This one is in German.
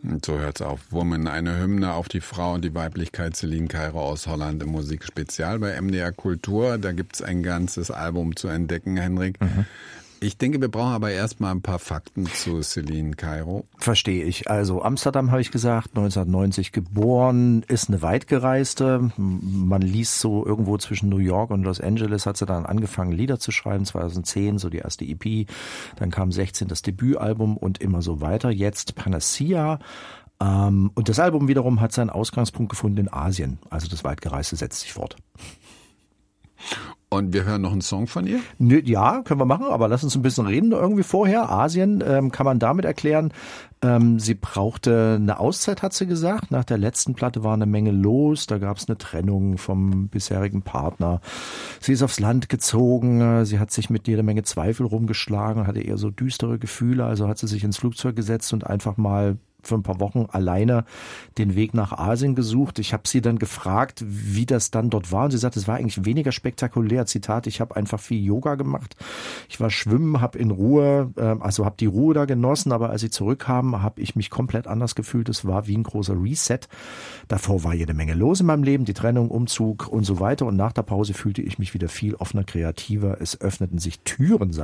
Und so hört's auf. Woman, eine Hymne auf die Frau und die Weiblichkeit. Celine Cairo aus Holland im Musikspezial bei MDR Kultur. Da gibt's ein ganzes Album zu entdecken, Henrik. Ich denke, wir brauchen aber erstmal ein paar Fakten zu Celine Cairo. Verstehe ich. Also Amsterdam, habe ich gesagt, 1990 geboren, ist eine Weitgereiste. Man liest so irgendwo zwischen New York und Los Angeles, hat sie dann angefangen, Lieder zu schreiben, 2010, so die erste EP. Dann kam 16 das Debütalbum und immer so weiter. Jetzt Panacea. Und das Album wiederum hat seinen Ausgangspunkt gefunden in Asien. Also das Weitgereiste setzt sich fort. Und wir hören noch einen Song von ihr? Ja, können wir machen, aber lass uns ein bisschen reden irgendwie vorher. Asien kann man damit erklären, sie brauchte eine Auszeit, hat sie gesagt. Nach der letzten Platte war eine Menge los, da gab es eine Trennung vom bisherigen Partner. Sie ist aufs Land gezogen, sie hat sich mit jeder Menge Zweifel rumgeschlagen, hatte eher so düstere Gefühle, also hat sie sich ins Flugzeug gesetzt und einfach mal für ein paar Wochen alleine den Weg nach Asien gesucht. Ich habe sie dann gefragt, wie das dann dort war. Und sie sagt, es war eigentlich weniger spektakulär. Zitat, ich habe einfach viel Yoga gemacht. Ich war schwimmen, habe in Ruhe, habe die Ruhe da genossen. Aber als sie zurückkamen, habe ich mich komplett anders gefühlt. Es war wie ein großer Reset. Davor war jede Menge los in meinem Leben, die Trennung, Umzug und so weiter. Und nach der Pause fühlte ich mich wieder viel offener, kreativer. Es öffneten sich Türen, sagt